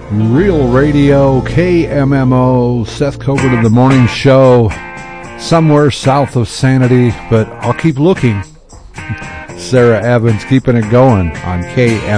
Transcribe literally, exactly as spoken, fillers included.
Real Radio, K M M O, Seth Colbert of the Morning Show, somewhere south of sanity, but I'll keep looking. Sarah Evans keeping it going on K M M O.